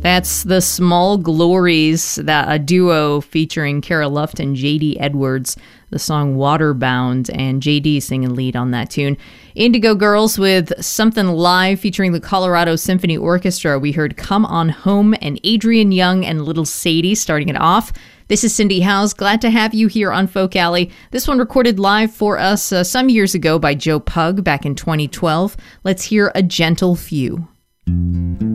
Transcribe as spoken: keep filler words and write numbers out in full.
That's The Small Glories, that a duo featuring Cara Luft and J D Edwards. The song Waterbound, and J D singing lead on that tune. Indigo Girls with Something Live featuring the Colorado Symphony Orchestra. We heard Come On Home and Adrian Young and Little Sadie starting it off. This is Cindy Howes. Glad to have you here on Folk Alley. This one recorded live for us uh, some years ago by Joe Pug back in twenty twelve. Let's hear A Gentle Few.